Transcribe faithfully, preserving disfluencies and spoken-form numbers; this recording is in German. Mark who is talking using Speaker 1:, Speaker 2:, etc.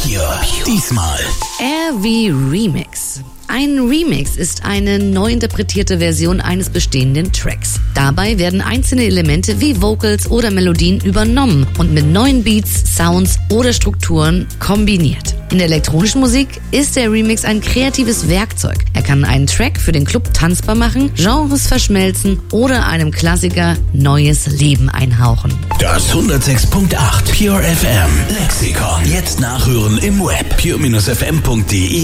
Speaker 1: Pure. Diesmal
Speaker 2: R wie Remix. Ein Remix ist eine neu interpretierte Version eines bestehenden Tracks. Dabei werden einzelne Elemente wie Vocals oder Melodien übernommen und mit neuen Beats, Sounds oder Strukturen kombiniert. In der elektronischen Musik ist der Remix ein kreatives Werkzeug. Er kann einen Track für den Club tanzbar machen, Genres verschmelzen oder einem Klassiker neues Leben einhauchen.
Speaker 1: das hundertsechs Komma acht Pure F M Lexikon. Jetzt nachhören im Web pure Bindestrich f m punkt d e